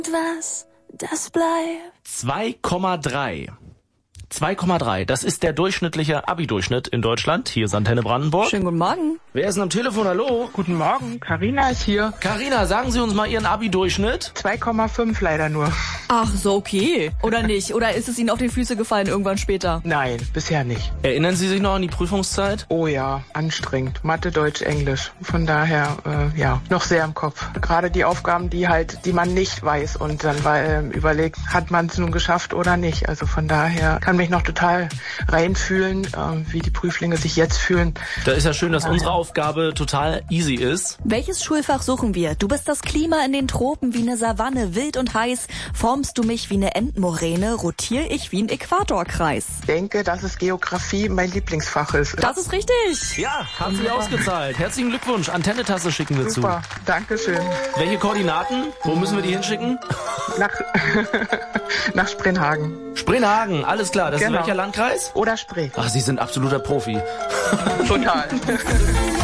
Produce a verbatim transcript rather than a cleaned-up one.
Was, das bleibt. zwei Komma drei. zwei Komma drei, das ist der durchschnittliche Abi-Durchschnitt in Deutschland. Hier ist Antenne Brandenburg. Schönen guten Morgen. Wer ist denn am Telefon? Hallo? Guten Morgen, Carina ist hier. Carina, sagen Sie uns mal Ihren Abi-Durchschnitt. zwei Komma fünf leider nur. Ach, so okay. Oder nicht? Oder ist es Ihnen auf die Füße gefallen irgendwann später? Nein, bisher nicht. Erinnern Sie sich noch an die Prüfungszeit? Oh ja, anstrengend. Mathe, Deutsch, Englisch. Von daher, äh, ja, noch sehr im Kopf. Gerade die Aufgaben, die halt, die man nicht weiß und dann äh, überlegt, hat man es nun geschafft oder nicht. Also von daher kann mich noch total reinfühlen, äh, wie die Prüflinge sich jetzt fühlen. Da ist ja schön, dass unsere Aufgabe total easy ist. Welches Schulfach suchen wir? Du bist das Klima in den Tropen wie eine Savanne, wild und heiß. Formst du mich wie eine Endmoräne, rotier ich wie ein Äquatorkreis. Ich denke, dass es Geografie mein Lieblingsfach ist. Das ist richtig. Ja, hat sich ausgezahlt. Herzlichen Glückwunsch. Antenne-Tasse schicken wir Super, zu. Dankeschön. Welche Koordinaten? Wo müssen wir die hinschicken? Nach, nach Sprenhagen. Sprenhagen, alles klar. Das Genau. ist welcher Landkreis? Oder Spree. Ach, Sie sind absoluter Profi. Total.